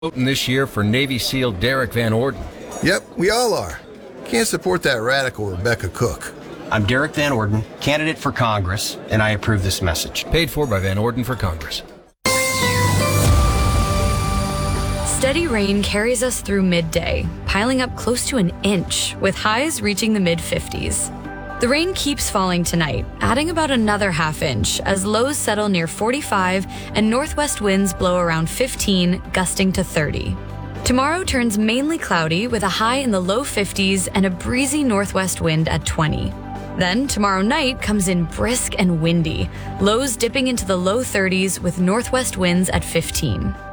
Voting this year for Navy SEAL Derek Van Orden. Yep, we all are. Can't support that radical Rebecca Cook. I'm Derek Van Orden, candidate for Congress, and I approve this message. Paid for by Van Orden for Congress. Steady rain carries us through midday, piling up close to an inch, with highs reaching the mid-50s. The rain keeps falling tonight, adding about another half inch as lows settle near 45 and northwest winds blow around 15, gusting to 30. Tomorrow turns mainly cloudy with a high in the low 50s and a breezy northwest wind at 20. Then tomorrow night comes in brisk and windy, lows dipping into the low 30s with northwest winds at 15.